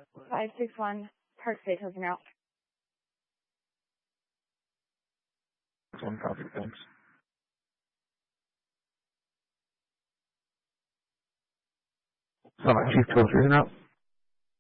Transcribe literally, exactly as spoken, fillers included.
five six one Park State Hilton route. One copy, thanks. Uh, Chief Tillerson out.